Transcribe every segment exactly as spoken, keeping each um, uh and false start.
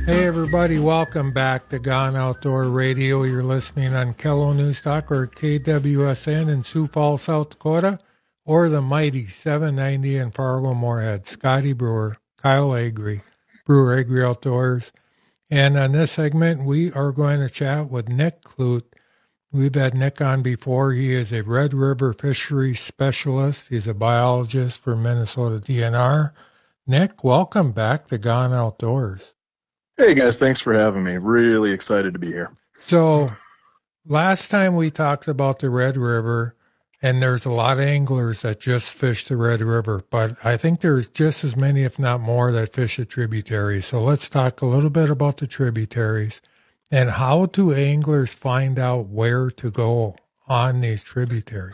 Hey everybody, welcome back to Gone Outdoor Radio. You're listening on Kello News Talk or K W S N in Sioux Falls, South Dakota, or the mighty seven ninety in Fargo Moorhead. Scotty Brewer, Kyle Agri, Brewer Agri Outdoors. And on this segment, we are going to chat with Nick Clute. We've had Nick on before. He is a Red River fisheries specialist. He's a biologist for Minnesota D N R. Nick, welcome back to Gone Outdoors. Hey guys, thanks for having me. Really excited to be here. So last time we talked about the Red River, and there's a lot of anglers that just fish the Red River, but I think there's just as many, if not more, that fish the tributaries. So let's talk a little bit about the tributaries and how do anglers find out where to go on these tributaries?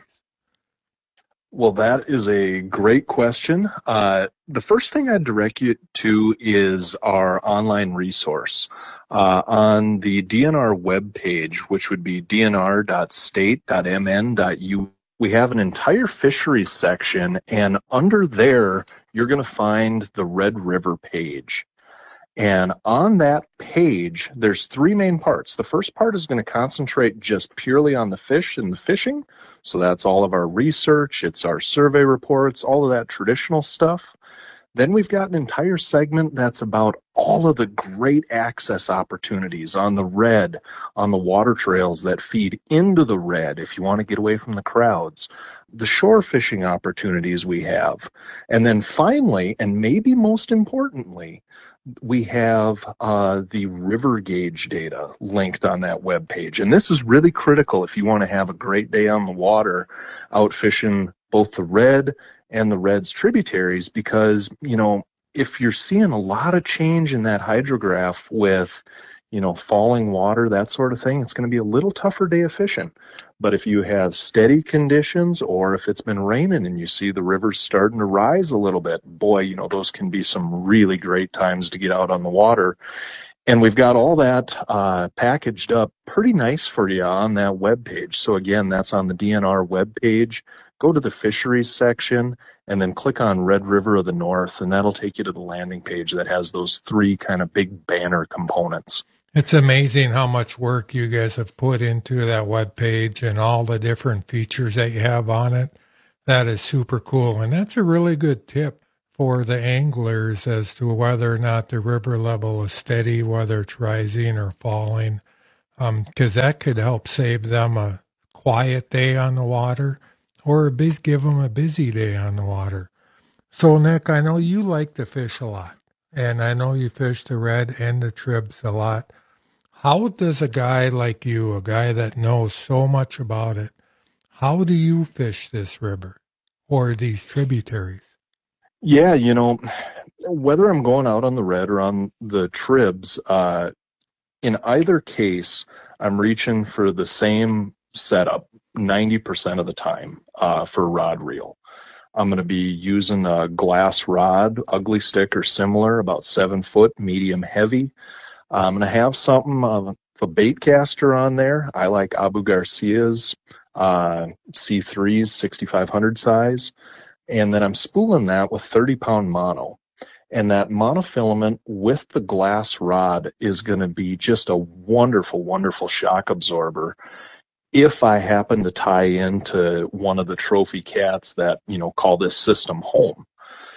Well, that is a great question. Uh, the first thing I'd direct you to is our online resource. Uh, on the D N R webpage, which would be d n r dot state dot m n dot u s, we have an entire fisheries section, and under there, you're going to find the Red River page. And on that page, there's three main parts. The first part is going to concentrate just purely on the fish and the fishing. So that's all of our research, it's our survey reports, all of that traditional stuff. Then we've got an entire segment that's about all of the great access opportunities on the Red, on the water trails that feed into the Red if you want to get away from the crowds, the shore fishing opportunities we have. And then finally, and maybe most importantly, we have uh, the river gauge data linked on that web page. And this is really critical if you want to have a great day on the water out fishing both the Red and the Red's tributaries, because, you know, if you're seeing a lot of change in that hydrograph with, you know, falling water, that sort of thing, it's going to be a little tougher day of fishing. But if you have steady conditions, or if it's been raining and you see the rivers starting to rise a little bit, boy, you know, those can be some really great times to get out on the water. And we've got all that uh, packaged up pretty nice for you on that web page. So again, that's on the D N R web page. Go to the fisheries section and then click on Red River of the North, and that'll take you to the landing page that has those three kind of big banner components. It's amazing how much work you guys have put into that web page and all the different features that you have on it. That is super cool. And that's a really good tip for the anglers as to whether or not the river level is steady, whether it's rising or falling, because um, that could help save them a quiet day on the water or biz- give them a busy day on the water. So, Nick, I know you like to fish a lot, and I know you fish the Red and the Tribs a lot. How does a guy like you, a guy that knows so much about it, how do you fish this river or these tributaries? Yeah, you know, whether I'm going out on the Red or on the Tribs, uh, in either case, I'm reaching for the same setup ninety percent of the time uh, for rod reel. I'm going to be using a glass rod, ugly stick or similar, about seven foot, medium heavy. I'm going to have something of a bait caster on there. I like Abu Garcia's uh, C threes, sixty-five hundred size. And then I'm spooling that with thirty pound mono. And that monofilament with the glass rod is going to be just a wonderful, wonderful shock absorber if I happen to tie into one of the trophy cats that, you know, call this system home.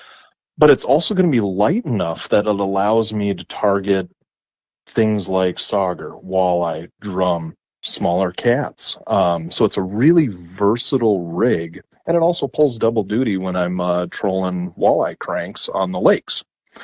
But it's also going to be light enough that it allows me to target things like sauger, walleye, drum, smaller cats. Um, so it's a really versatile rig, and it also pulls double duty when I'm uh, trolling walleye cranks on the lakes.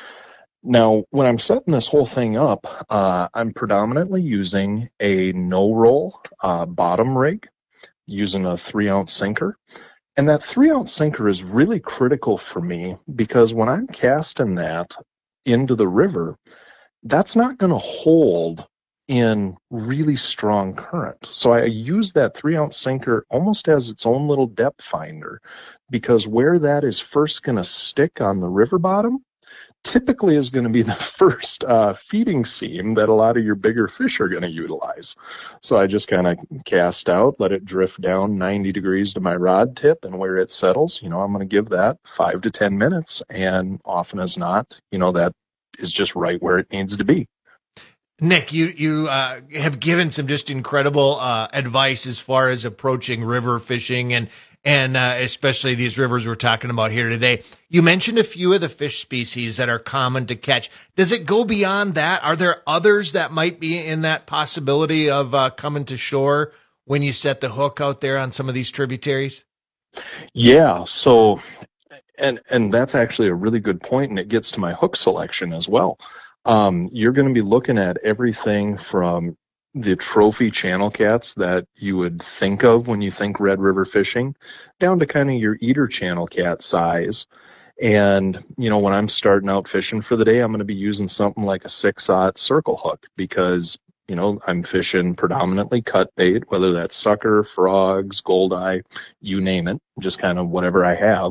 Now, when I'm setting this whole thing up, uh, I'm predominantly using a no-roll uh, bottom rig, using a three-ounce sinker. And that three-ounce sinker is really critical for me because when I'm casting that into the river, that's not going to hold in really strong current. So I use that three-ounce sinker almost as its own little depth finder, because where that is first going to stick on the river bottom typically is going to be the first uh, feeding seam that a lot of your bigger fish are going to utilize. So I just kind of cast out, let it drift down ninety degrees to my rod tip, and where it settles, you know, I'm going to give that five to ten minutes, and often as not, you know, that is just right where it needs to be. Nick, you you uh, have given some just incredible uh, advice as far as approaching river fishing and and uh, especially these rivers we're talking about here today. You mentioned a few of the fish species that are common to catch. Does it go beyond that? Are there others that might be in that possibility of uh, coming to shore when you set the hook out there on some of these tributaries? Yeah, so and and that's actually a really good point, and it gets to my hook selection as well. Um, you're going to be looking at everything from the trophy channel cats that you would think of when you think Red River fishing, down to kind of your eater channel cat size. And, you know, when I'm starting out fishing for the day, I'm going to be using something like a six-aught circle hook because, you know, I'm fishing predominantly cut bait, whether that's sucker, frogs, goldeye, you name it, just kind of whatever I have.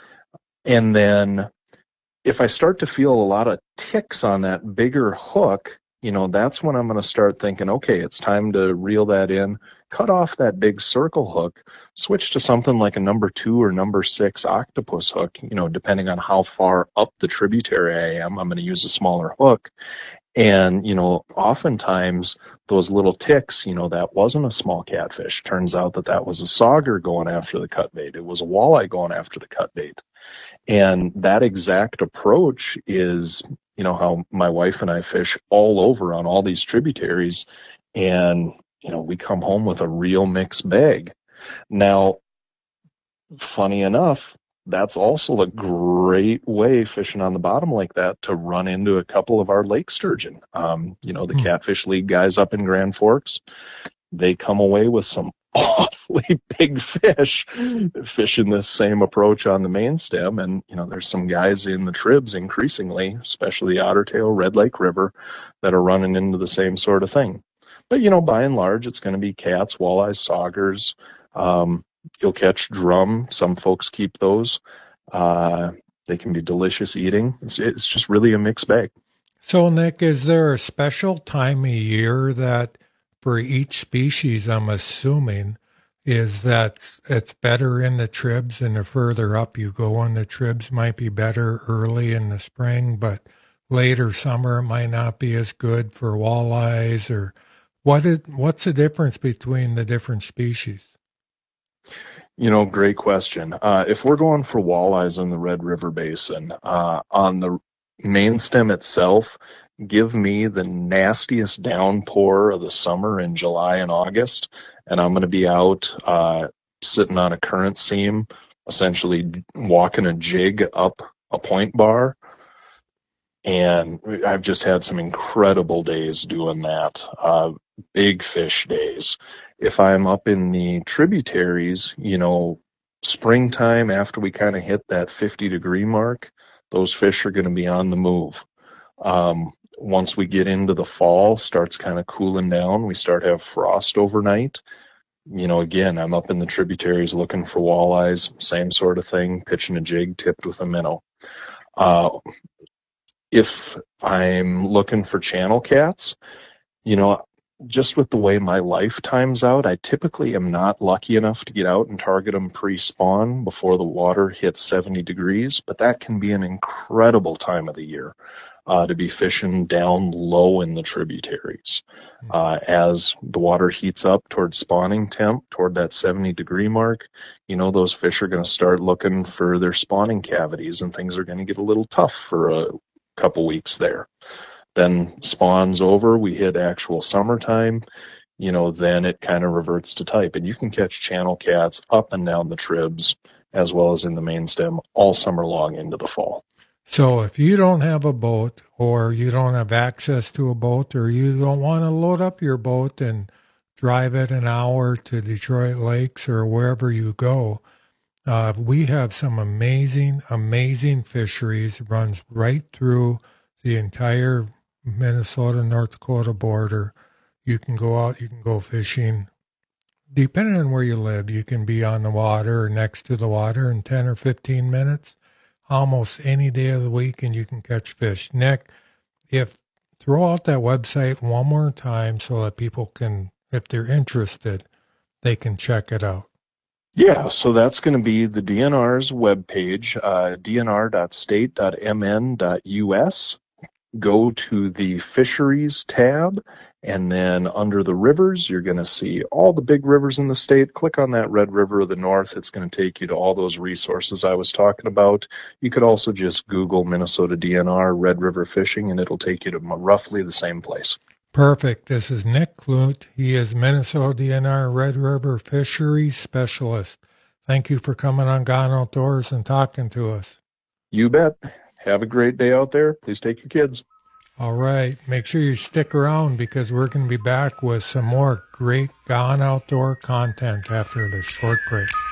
And then if I start to feel a lot of ticks on that bigger hook, you know, that's when I'm going to start thinking, okay, it's time to reel that in, cut off that big circle hook, switch to something like a number two or number six octopus hook, you know, depending on how far up the tributary I am, I'm going to use a smaller hook. And, you know, oftentimes those little ticks, you know, that wasn't a small catfish. Turns out that that was a sauger going after the cut bait. It was a walleye going after the cut bait. And that exact approach is, you know, how my wife and I fish all over on all these tributaries. And, you know, we come home with a real mixed bag. Now, funny enough, that's also a great way fishing on the bottom like that to run into a couple of our lake sturgeon. Um, you know, the Hmm. Catfish League guys up in Grand Forks, they come away with some awfully big fish fishing this same approach on the main stem. And, you know, there's some guys in the tribs increasingly, especially the Otter Tail, Red Lake River, that are running into the same sort of thing. But, you know, by and large, it's going to be cats, walleyes, saugers. Um, you'll catch drum. Some folks keep those. Uh, they can be delicious eating. It's, it's just really a mixed bag. So, Nick, is there a special time of year that for each species, I'm assuming, is that it's better in the tribs and the further up you go in the tribs might be better early in the spring, but later summer it might not be as good for walleyes or what is, what's the difference between the different species? You know, great question. Uh, if we're going for walleyes in the Red River Basin, uh, on the main stem itself, give me the nastiest downpour of the summer in July and August, and I'm going to be out uh, sitting on a current seam, essentially walking a jig up a point bar. And I've just had some incredible days doing that, uh, big fish days. If I'm up in the tributaries, you know, springtime after we kind of hit that fifty degree mark, those fish are going to be on the move. Um, once we get into the fall, starts kind of cooling down, we start to have frost overnight. You know, again, I'm up in the tributaries looking for walleyes, same sort of thing, pitching a jig tipped with a minnow. Uh, if I'm looking for channel cats, you know, just with the way my life times out, I typically am not lucky enough to get out and target them pre-spawn before the water hits seventy degrees, but that can be an incredible time of the year uh, to be fishing down low in the tributaries. Uh, as the water heats up towards spawning temp, toward that seventy degree mark, you know, those fish are going to start looking for their spawning cavities and things are going to get a little tough for a couple weeks there. Then spawns over, we hit actual summertime, you know, then it kind of reverts to type. And you can catch channel cats up and down the tribs as well as in the main stem all summer long into the fall. So if you don't have a boat or you don't have access to a boat or you don't want to load up your boat and drive it an hour to Detroit Lakes or wherever you go, uh, we have some amazing, amazing fisheries, runs right through the entire Minnesota, North Dakota border. You can go out, you can go fishing. Depending on where you live, you can be on the water or next to the water in ten or fifteen minutes, almost any day of the week, and you can catch fish. Nick, if throw out that website one more time so that people can, if they're interested, they can check it out. Yeah, so that's going to be the D N R's webpage, uh, d n r dot state dot m n dot u s. go to the fisheries tab, and then under the rivers, you're going to see all the big rivers in the state. Click on that Red River of the North. It's going to take you to all those resources I was talking about. You could also just Google Minnesota D N R Red River Fishing, and it'll take you to roughly the same place. Perfect. This is Nick Clute. He is Minnesota D N R Red River Fisheries Specialist. Thank you for coming on Gone Outdoors and talking to us. You bet. Have a great day out there. Please take your kids. All right. Make sure you stick around because we're going to be back with some more great Gone Outdoor content after this short break.